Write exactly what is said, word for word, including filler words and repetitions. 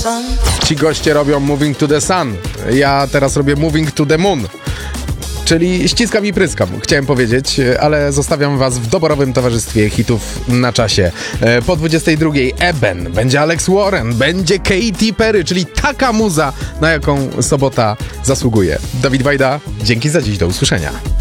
Ci goście robią Moving to the Sun. Ja teraz robię Moving to the Moon. Czyli ściskam i pryskam, chciałem powiedzieć, ale zostawiam was w doborowym towarzystwie hitów na czasie. Po dwudziestej drugiej Eben, będzie Alex Warren, będzie Katy Perry, czyli taka muza, na jaką sobota zasługuje. Dawid Wajda, dzięki za dziś, do usłyszenia.